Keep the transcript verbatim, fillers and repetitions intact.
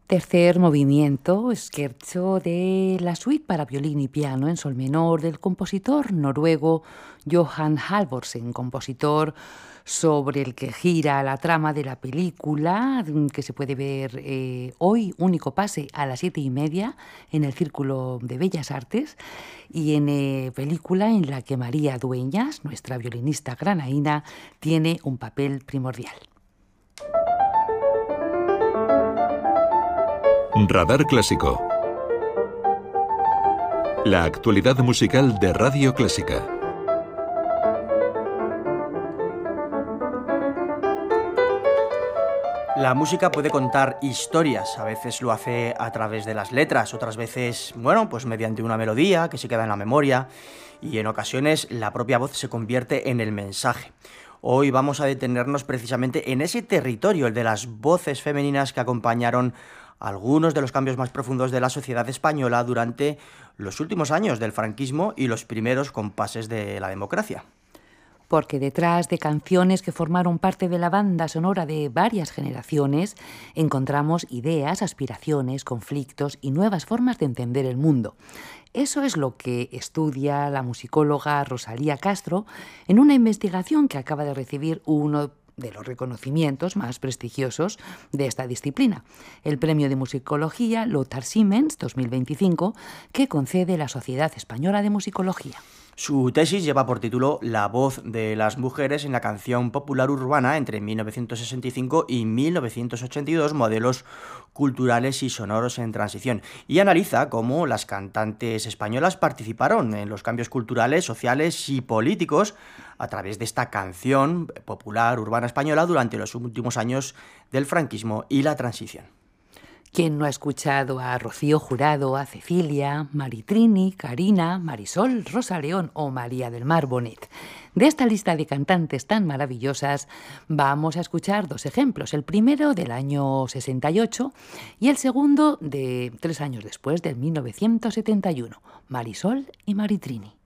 Tercer movimiento, scherzo de la suite para violín y piano en sol menor del compositor noruego Johan Halvorsen, compositor sobre el que gira la trama de la película, que se puede ver eh, hoy, único pase, a las siete y media en el Círculo de Bellas Artes, y en eh, película en la que María Dueñas, nuestra violinista granaína, tiene un papel primordial. Radar Clásico. La actualidad musical de Radio Clásica. La música puede contar historias, a veces lo hace a través de las letras, otras veces, bueno, pues mediante una melodía que se queda en la memoria, y en ocasiones la propia voz se convierte en el mensaje. Hoy vamos a detenernos precisamente en ese territorio, el de las voces femeninas que acompañaron algunos de los cambios más profundos de la sociedad española durante los últimos años del franquismo y los primeros compases de la democracia. Porque detrás de canciones que formaron parte de la banda sonora de varias generaciones, encontramos ideas, aspiraciones, conflictos y nuevas formas de entender el mundo. Eso es lo que estudia la musicóloga Rosalía Castro en una investigación que acaba de recibir uno de los reconocimientos más prestigiosos de esta disciplina, el Premio de Musicología Lothar Siemens dos mil veinticinco, que concede la Sociedad Española de Musicología. Su tesis lleva por título La voz de las mujeres en la canción popular urbana entre mil novecientos sesenta y cinco y mil novecientos ochenta y dos, modelos culturales y sonoros en transición, y analiza cómo las cantantes españolas participaron en los cambios culturales, sociales y políticos a través de esta canción popular urbana española durante los últimos años del franquismo y la transición. ¿Quién no ha escuchado a Rocío Jurado, a Cecilia, Maritrini, Karina, Marisol, Rosa León o María del Mar Bonet? De esta lista de cantantes tan maravillosas vamos a escuchar dos ejemplos. El primero del año sesenta y ocho y el segundo de tres años después, del mil novecientos setenta y uno. Marisol y Maritrini.